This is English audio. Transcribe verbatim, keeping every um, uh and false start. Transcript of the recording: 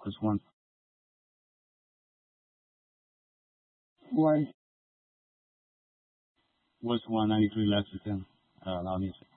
Was one Why? was one ninety three less than uh, loud music.